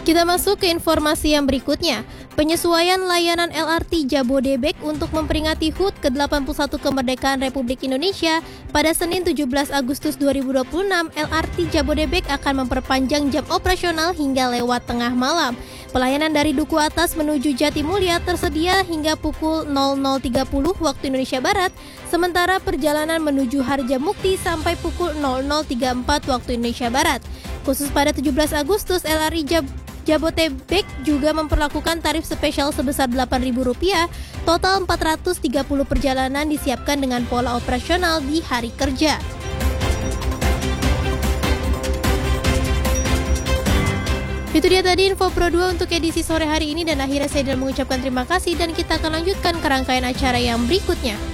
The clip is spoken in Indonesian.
Kita masuk ke informasi yang berikutnya. Penyesuaian layanan LRT Jabodebek untuk memperingati HUT ke-81 kemerdekaan Republik Indonesia pada Senin 17 Agustus 2026, LRT Jabodebek akan memperpanjang jam operasional hingga lewat tengah malam. Pelayanan dari Duku Atas menuju Jatimulya tersedia hingga pukul 00.30 waktu Indonesia Barat, sementara perjalanan menuju Harjamukti sampai pukul 00.34 waktu Indonesia Barat. Khusus pada 17 Agustus, LRT Jabodebek juga memperlakukan tarif spesial sebesar Rp8.000, total 430 perjalanan disiapkan dengan pola operasional di hari kerja. Itu dia tadi info Pro 2 untuk edisi sore hari ini, dan akhirnya saya mengucapkan terima kasih dan kita akan lanjutkan ke rangkaian acara yang berikutnya.